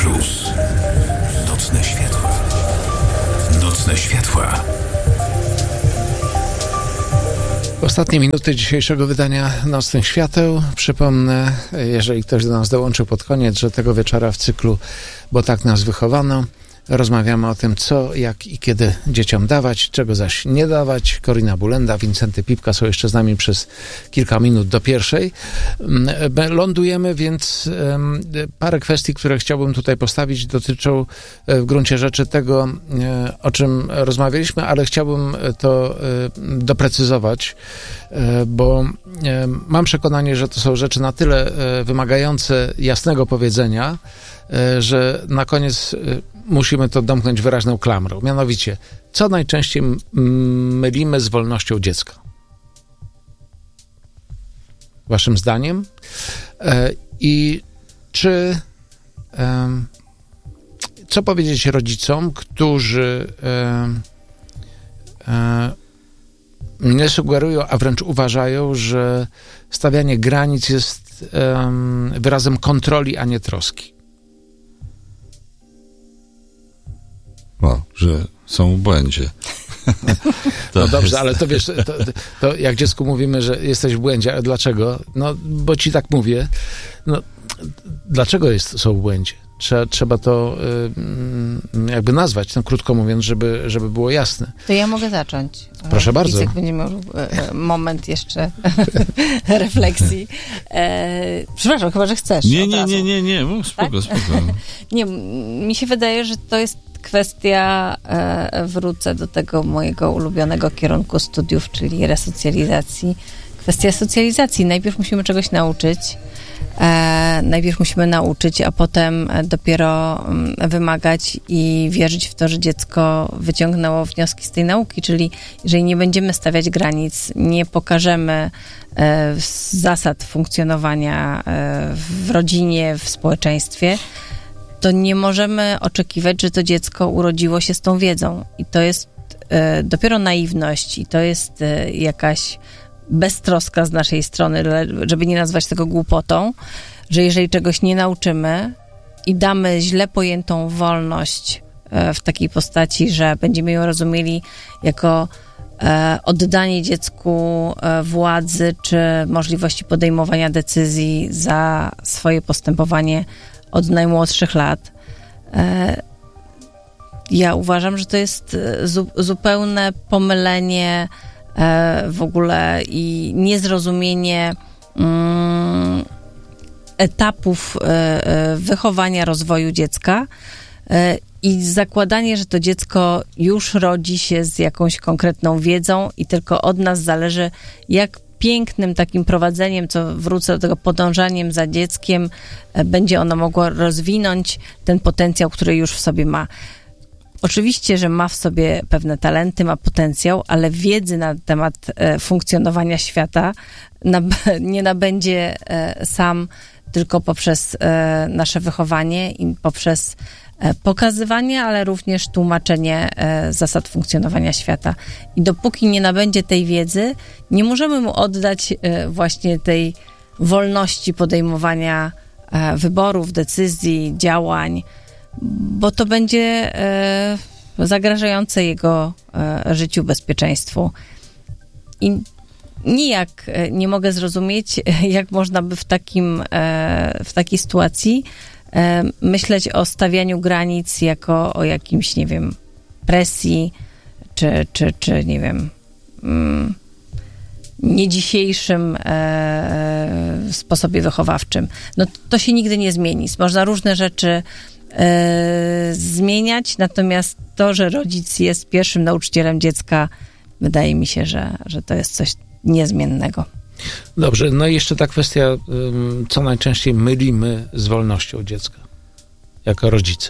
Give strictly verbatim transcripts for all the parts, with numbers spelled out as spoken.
Plus. Nocne światła. Nocne światła. Ostatnie minuty dzisiejszego wydania Nocnych Świateł. Przypomnę, jeżeli ktoś do nas dołączył pod koniec, że tego wieczora w cyklu Bo tak nas wychowano rozmawiamy o tym, co, jak i kiedy dzieciom dawać, czego zaś nie dawać. Korina Bulenda, Wincenty Pipka są jeszcze z nami przez kilka minut do pierwszej. Lądujemy, więc parę kwestii, które chciałbym tutaj postawić, dotyczą w gruncie rzeczy tego, o czym rozmawialiśmy, ale chciałbym to doprecyzować, bo mam przekonanie, że to są rzeczy na tyle wymagające jasnego powiedzenia, że na koniec musimy to domknąć wyraźną klamrą. Mianowicie, co najczęściej mylimy z wolnością dziecka? Waszym zdaniem? I czy co powiedzieć rodzicom, którzy nie sugerują, a wręcz uważają, że stawianie granic jest wyrazem kontroli, a nie troski? O, że są w błędzie. No dobrze, jest... ale to wiesz, to, to jak dziecku mówimy, że jesteś w błędzie, ale dlaczego? No, bo ci tak mówię. No, dlaczego jest, są w błędzie? Trzeba, trzeba to y, jakby nazwać, no, krótko mówiąc, żeby, żeby było jasne. To ja mogę zacząć. Proszę bardzo. Wicek będzie miał e, moment jeszcze refleksji. E, przepraszam, chyba, że chcesz. Nie, nie, nie, nie, nie, mów, spoko, tak? spoko. Nie, mi się wydaje, że to jest kwestia, e, wrócę do tego mojego ulubionego kierunku studiów, czyli resocjalizacji. Kwestia socjalizacji. Najpierw musimy czegoś nauczyć, e, najpierw musimy nauczyć, a potem dopiero wymagać i wierzyć w to, że dziecko wyciągnęło wnioski z tej nauki, czyli jeżeli nie będziemy stawiać granic, nie pokażemy e, zasad funkcjonowania e, w rodzinie, w społeczeństwie, to nie możemy oczekiwać, że to dziecko urodziło się z tą wiedzą. I to jest e, dopiero naiwność i to jest e, jakaś beztroska z naszej strony, żeby nie nazwać tego głupotą, że jeżeli czegoś nie nauczymy i damy źle pojętą wolność e, w takiej postaci, że będziemy ją rozumieli jako e, oddanie dziecku e, władzy czy możliwości podejmowania decyzji za swoje postępowanie od najmłodszych lat. Ja uważam, że to jest zu, zupełne pomylenie w ogóle i niezrozumienie mm, etapów wychowania, rozwoju dziecka i zakładanie, że to dziecko już rodzi się z jakąś konkretną wiedzą i tylko od nas zależy, jak pięknym takim prowadzeniem, co wrócę do tego, podążaniem za dzieckiem, będzie ono mogło rozwinąć ten potencjał, który już w sobie ma. Oczywiście, że ma w sobie pewne talenty, ma potencjał, ale wiedzy na temat e, funkcjonowania świata nab- nie nabędzie e, sam tylko poprzez e, nasze wychowanie i poprzez e, pokazywanie, ale również tłumaczenie e, zasad funkcjonowania świata. I dopóki nie nabędzie tej wiedzy, nie możemy mu oddać e, właśnie tej wolności podejmowania e, wyborów, decyzji, działań, bo to będzie e, zagrażające jego e, życiu, bezpieczeństwu. I nijak nie mogę zrozumieć, jak można by w takim, e, w takiej sytuacji e, myśleć o stawianiu granic jako o jakimś, nie wiem, presji, czy, czy, czy nie wiem, mm, nie dzisiejszym e, sposobie wychowawczym. No to się nigdy nie zmieni. Można różne rzeczy e, zmieniać, natomiast to, że rodzic jest pierwszym nauczycielem dziecka, wydaje mi się, że, że to jest coś niezmiennego. Dobrze, no i jeszcze ta kwestia, co najczęściej mylimy z wolnością dziecka jako rodzice.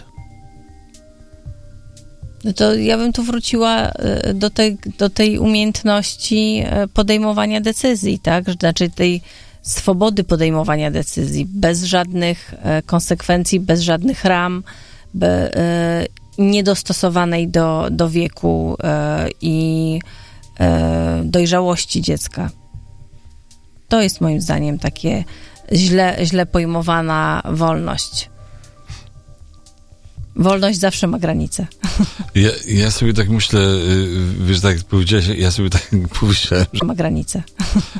No to ja bym tu wróciła do tej, do tej umiejętności podejmowania decyzji, tak? Znaczy tej swobody podejmowania decyzji, bez żadnych konsekwencji, bez żadnych ram, be, niedostosowanej do, do wieku i dojrzałości dziecka. To jest moim zdaniem takie źle, źle pojmowana wolność. Wolność zawsze ma granice. Ja, ja sobie tak myślę, y, wiesz, tak jak powiedziałeś, ja sobie tak pomyślałem, że Ma granice.